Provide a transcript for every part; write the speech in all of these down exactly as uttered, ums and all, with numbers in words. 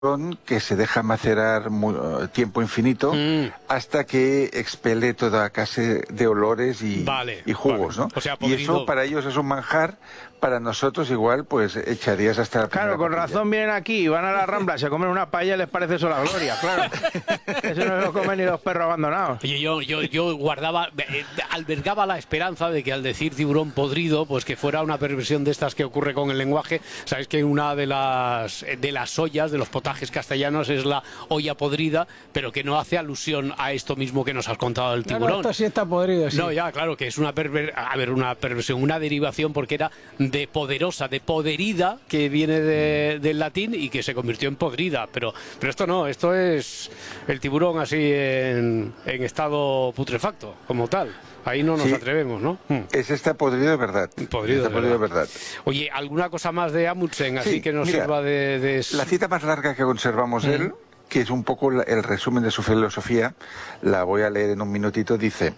que se deja macerar muy, tiempo infinito mm. hasta que expele toda clase de olores y, vale, y jugos, vale. ¿no? O sea, y eso para ellos es un manjar, para nosotros igual pues echarías hasta la Claro, con papilla. razón vienen aquí y van a la Rambla, se comen una paella y les parece eso la gloria, claro. Eso no se lo comen ni los perros abandonados. Oye, yo, yo, yo guardaba, eh, albergaba la esperanza de que al decir tiburón podrido, pues que fuera una perversión de estas que ocurre con el lenguaje. Sabéis que una de las, de las ollas, de los potajes castellanos es la olla podrida, pero que no hace alusión a esto mismo que nos has contado del tiburón. No, no, esto sí está podrido, sí. No, ya, claro, que es una perver a ver, una perversión, una derivación, porque era de poderosa, de poderida, que viene de, del latín y que se convirtió en podrida, pero, pero esto no, esto es el tiburón así en, en estado putrefacto, como tal. Ahí no nos sí, atrevemos, ¿no? Es está podrido de verdad. Podrido, está de, podrido verdad. de verdad. Oye, ¿alguna cosa más de Amundsen así sí, que nos mira, sirva de, de...? La cita más larga que conservamos de mm. él, que es un poco el resumen de su filosofía, la voy a leer en un minutito, dice: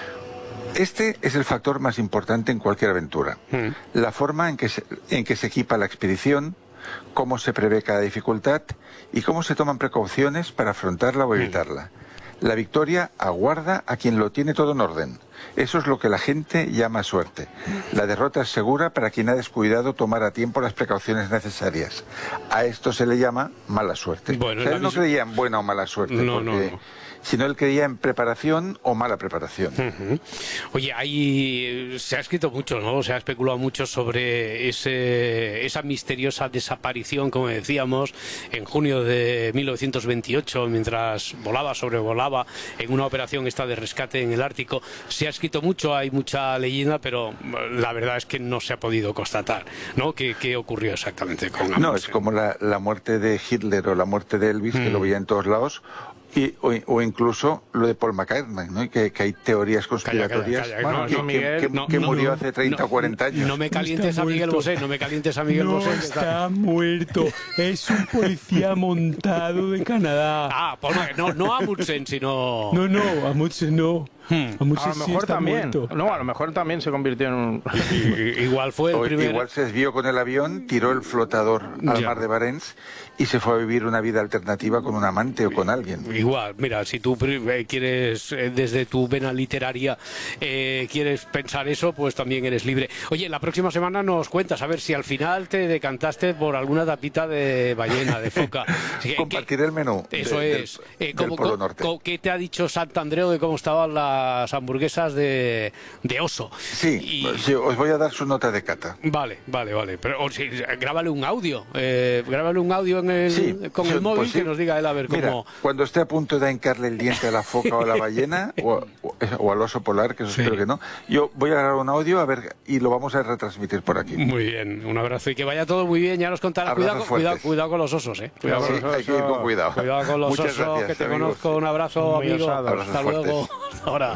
este es el factor más importante en cualquier aventura. Mm. La forma en que, se, en que se equipa la expedición, cómo se prevé cada dificultad y cómo se toman precauciones para afrontarla o evitarla. Mm. La victoria aguarda a quien lo tiene todo en orden. Eso es lo que la gente llama suerte. La derrota es segura para quien ha descuidado tomar a tiempo las precauciones necesarias. A esto se le llama mala suerte. Bueno, o sea, él no creía en buena o mala suerte, no, porque, no, no. sino él creía en preparación o mala preparación. Uh-huh. Oye, ahí se ha escrito mucho, ¿no? Se ha especulado mucho sobre ese, esa misteriosa desaparición, como decíamos, en junio de mil novecientos veintiocho, mientras volaba, sobrevolaba en una operación esta de rescate en el Ártico. Se ha escrito mucho, hay mucha leyenda, pero la verdad es que no se ha podido constatar, ¿no? ¿Qué, qué ocurrió exactamente con Amundsen? No, es como la, la muerte de Hitler o la muerte de Elvis, mm. que lo veía en todos lados. Y, o, o incluso lo de Paul McCartney, ¿no? Que, que hay teorías conspiratorias calla, calla, calla. Bueno, No, no, Miguel, que, no, que no, murió no, hace treinta o cuarenta años. No me calientes a Miguel Bosé, no me calientes a Miguel no Bosé. Está, está muerto, es un policía montado de Canadá. Ah, Paul McCartney, no, no Amundsen, sino... No, no, Amundsen no. Hmm. Amundsen a lo sí mejor está también. Muerto. No, a lo mejor también se convirtió en un... Igual fue el o, primer... Igual se desvió con el avión, tiró el flotador al ya. mar de Barents y se fue a vivir una vida alternativa con un amante o con alguien. Igual, mira, si tú quieres, desde tu vena literaria, eh, quieres pensar eso, pues también eres libre. Oye, la próxima semana nos cuentas, a ver si al final te decantaste por alguna tapita de ballena, de foca. Compartiré el menú. Eso de, es. Del, eh, ¿cómo, del Polo Norte. ¿Qué te ha dicho Santandreu de cómo estaban las hamburguesas de, de oso? Sí, y... sí, os voy a dar su nota de cata. Vale, vale, vale. Pero o, sí, grábale un audio. Eh, grábale un audio en el, sí, con sí, el móvil pues sí. que nos diga él a ver cómo... Mira, cuando esté a punto de hincarle el diente a la foca o a la ballena o, o, o al oso polar, que eso sí. espero que no, yo voy a grabar un audio a ver y lo vamos a retransmitir por aquí. Muy bien, un abrazo y que vaya todo muy bien. Ya nos contarás. Cuidado, cuidado, cuidado con los osos, ¿eh? Cuidado sí, con los osos. Hay que ir con cuidado. Cuidado con los Muchas osos, gracias, que te amigos. conozco. Un abrazo, Muy amigo. osados. Hasta luego. Hasta ahora.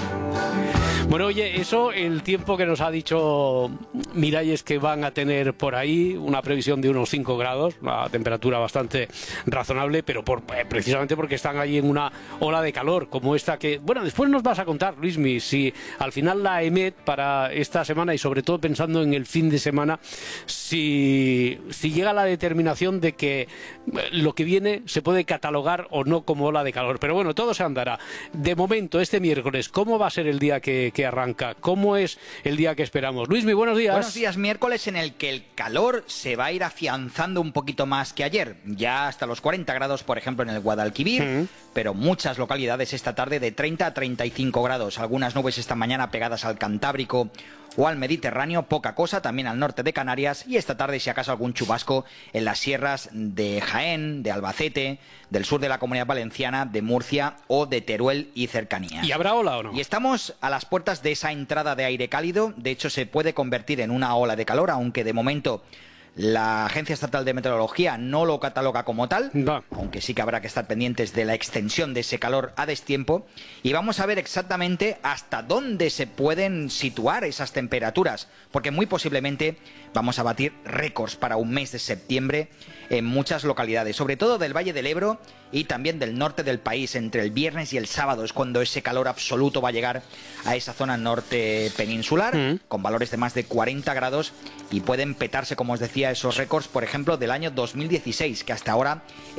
Bueno, oye, eso, el tiempo que nos ha dicho Miralles que van a tener por ahí, una previsión de unos cinco grados, una temperatura bastante razonable, pero por, eh, precisamente porque están ahí en una ola de calor como esta que... Bueno, después nos vas a contar, Luismi, si al final la E M E T para esta semana y sobre todo pensando en el fin de semana, si, si llega a la determinación de que lo que viene se puede catalogar o no como ola de calor. Pero bueno, todo se andará. De momento, este miércoles, ¿cómo va a ser el día que, que arranca? ¿Cómo es el día que esperamos? Luismi, buenos días. Buenos días, miércoles en el que el calor se va a ir afianzando un poquito más que ayer. Ya hasta los cuarenta grados, por ejemplo, en el Guadalquivir, mm. pero muchas localidades esta tarde de treinta a treinta y cinco grados. Algunas nubes esta mañana pegadas al Cantábrico o al Mediterráneo, poca cosa, también al norte de Canarias, y esta tarde si acaso algún chubasco en las sierras de Jaén, de Albacete, del sur de la Comunidad Valenciana, de Murcia o de Teruel y cercanías. ¿Y habrá ola o no? Y estamos a las puertas de esa entrada de aire cálido, de hecho se puede convertir en una ola de calor, aunque de momento la Agencia Estatal de Meteorología no lo cataloga como tal, no. aunque sí que habrá que estar pendientes de la extensión de ese calor a destiempo. Y vamos a ver exactamente hasta dónde se pueden situar esas temperaturas, porque muy posiblemente vamos a batir récords para un mes de septiembre en muchas localidades, sobre todo del Valle del Ebro y también del norte del país. Entre el viernes y el sábado es cuando ese calor absoluto va a llegar a esa zona norte peninsular, mm. con valores de más de cuarenta grados, y pueden petarse, como os decía, conocía esos récords, por ejemplo, del año dos mil dieciséis, que hasta ahora